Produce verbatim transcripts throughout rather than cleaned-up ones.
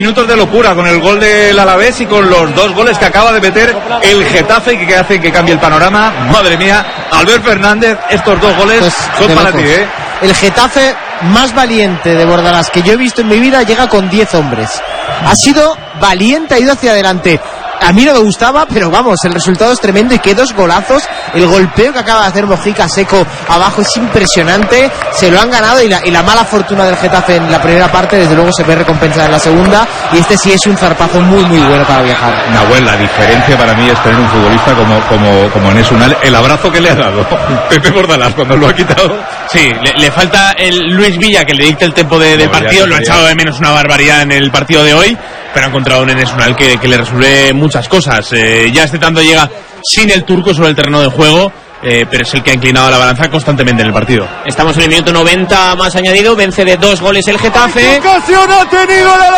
Minutos de locura con el gol del Alavés y con los dos goles que acaba de meter el Getafe y que hace que cambie el panorama. Madre mía, Albert Fernández, estos dos goles pues, son para locos. ti, ¿eh? El Getafe más valiente de Bordalás que yo he visto en mi vida llega con diez hombres. Ha sido valiente, ha ido hacia adelante. A mí no me gustaba, pero vamos, el resultado es tremendo y que dos golazos. El golpeo que acaba de hacer Mojica Seco abajo es impresionante. Se lo han ganado y la, y la mala fortuna del Getafe en la primera parte, desde luego se ve recompensada en la segunda. Y este sí es un zarpazo muy, muy bueno para viajar. Nahuel, la diferencia para mí es tener un futbolista como, como, como Enes Unal. El abrazo que le ha dado Pepe Bordalás cuando lo ha quitado. Sí, le, le falta el Luis Villa que le dicte el tempo de, del no, partido. Lo ha echado de menos una barbaridad en el partido de hoy, pero ha encontrado un Enes Unal que, que le resuelve muchas cosas. Eh, ya este tanto llega sin el turco sobre el terreno de juego, eh, pero es el que ha inclinado la balanza constantemente en el partido. Estamos en el minuto noventa más añadido, vence de dos goles el Getafe. ¿Qué ocasión ha tenido el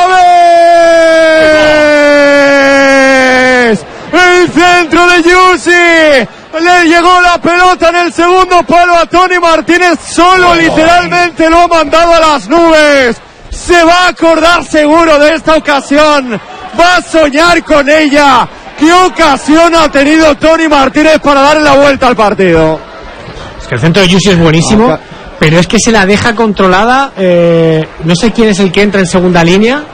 Alavés? El centro de Yusi. Le llegó la pelota en el segundo palo a Tony Martínez, solo literalmente lo ha mandado a las nubes. Se va a acordar seguro de esta ocasión, va a soñar con ella. ¿Qué ocasión ha tenido Tony Martínez para darle la vuelta al partido? Es que el centro de Yusi es buenísimo, ah, pero es que se la deja controlada. Eh, no sé quién es el que entra en segunda línea.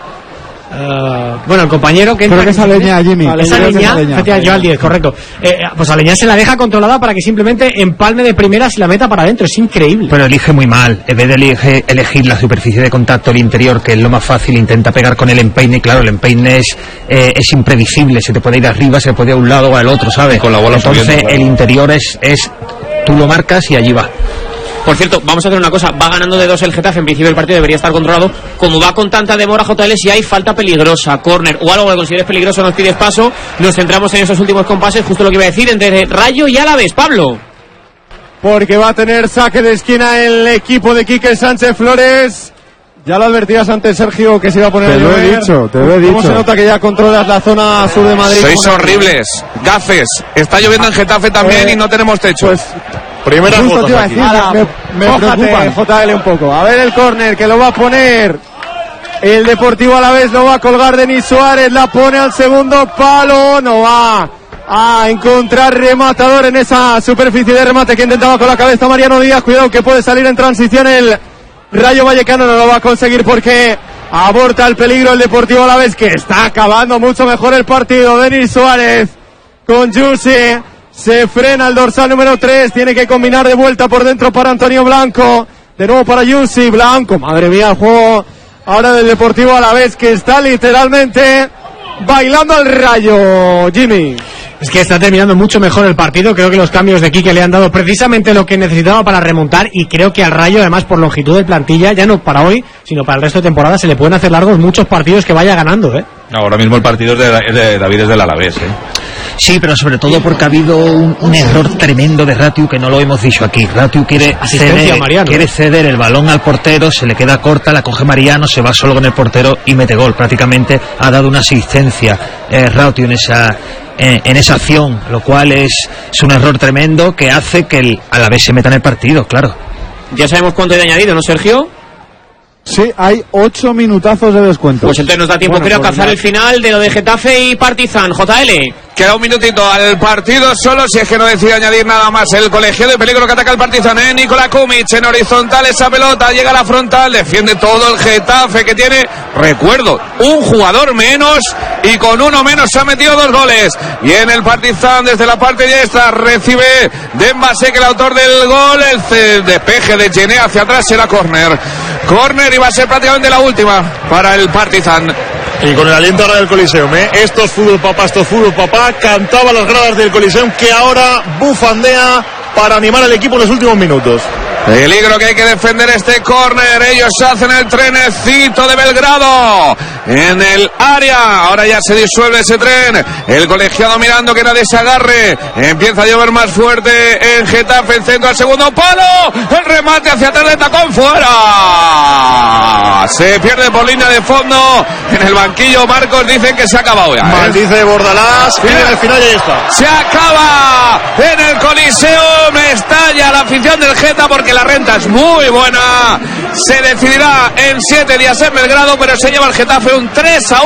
Uh, bueno, el compañero que entra. Creo que es Aleñá, Jimmy. Esa Aleñá, yo al diez, correcto. Eh, pues Aleñá se la deja controlada para que simplemente empalme de primeras y la meta para adentro. Es increíble. Pero elige muy mal. En vez de elige, elegir la superficie de contacto, el interior, que es lo más fácil, intenta pegar con el empeine. Claro, el empeine es, eh, es impredecible. Se te puede ir arriba, se puede ir a un lado o al otro, ¿sabes? Con la bola Entonces, subiendo, claro. El interior es, es. Tú lo marcas y allí va. Por cierto, vamos a hacer una cosa, va ganando de dos el Getafe, en principio el partido debería estar controlado. Como va con tanta demora J L, si hay falta peligrosa, córner o algo que consideres peligroso, nos pides paso. Nos centramos en esos últimos compases, justo lo que iba a decir, entre Rayo y Alavés. Pablo. Porque va a tener saque de esquina el equipo de Quique Sánchez Flores. Ya lo advertías antes, Sergio, que se iba a poner. Te lo he dicho, te lo he dicho. ¿Cómo se nota que ya controlas la zona sur de Madrid? Sois horribles, gafes. Está lloviendo en Getafe también eh, y no tenemos techo. Pues, primera foto aquí. Ahora, me, me preocupa J L un poco. A ver el córner que lo va a poner el Deportivo Alavés, lo va a colgar Denis Suárez, la pone al segundo palo, no va a encontrar rematador en esa superficie de remate que intentaba con la cabeza Mariano Díaz. Cuidado que puede salir en transición el Rayo Vallecano, no lo va a conseguir porque aborta el peligro el Deportivo Alavés, que está acabando mucho mejor el partido. Denis Suárez con Yusi. Se frena el dorsal número tres, tiene que combinar de vuelta por dentro para Antonio Blanco, de nuevo para Yusi, Blanco, madre mía, el juego ahora del Deportivo Alavés que está literalmente bailando al Rayo, Jimmy. Es que está terminando mucho mejor el partido. Creo que los cambios de Quique le han dado precisamente lo que necesitaba para remontar, y creo que al Rayo, además, por longitud de plantilla, ya no para hoy, sino para el resto de temporada, se le pueden hacer largos muchos partidos que vaya ganando, ¿eh? Ahora mismo el partido es de, es de David, es del Alavés, ¿eh? Sí, pero sobre todo porque ha habido un, un error tremendo de Ratiu que no lo hemos dicho aquí. Ratiu quiere ceder, quiere ceder el balón al portero, se le queda corta, la coge Mariano, se va solo con el portero y mete gol. Prácticamente ha dado una asistencia eh, Ratiu en esa en, en esa acción, lo cual es, es un error tremendo que hace que el Alavés se meta en el partido, claro. Ya sabemos cuánto hay de añadido, ¿no, Sergio? Sí, hay ocho minutazos de descuento. Pues entonces nos da tiempo, bueno, creo, a alcanzar pues el final de lo de Getafe y Partizan. J L. Queda un minutito al partido solo, si es que no decide añadir nada más el colegiado. De peligro que ataca el Partizan, ¿eh? Nikola Kumic en horizontal, esa pelota llega a la frontal, defiende todo el Getafe, que tiene, recuerdo, un jugador menos, y con uno menos se ha metido dos goles. Y en el Partizan, desde la parte diestra, recibe Dembasek, el autor del gol, el despeje de Gené hacia atrás, será córner. Córner, y va a ser prácticamente la última para el Partizan. Y con el aliento ahora del Coliseum, ¿eh? Esto es fútbol, papá, esto es fútbol, papá. Cantaba las gradas del Coliseum, que ahora bufandea para animar al equipo en los últimos minutos. Peligro que hay que defender este córner. Ellos hacen el trenecito de Belgrado en el área. Ahora ya se disuelve ese tren. El colegiado mirando que nadie se agarre. Empieza a llover más fuerte en Getafe. El centro al segundo palo. El remate hacia atrás de tacón, fuera. Se pierde por línea de fondo. En el banquillo Marcos dicen que se ha acabado ya, ¿eh? Maldice Bordalás. Viene al final y ahí está. Se acaba en el Coliseum. Estalla la afición del Geta porque la renta es muy buena. Se decidirá en siete días en Belgrado, pero se lleva el Getafe un tres a uno.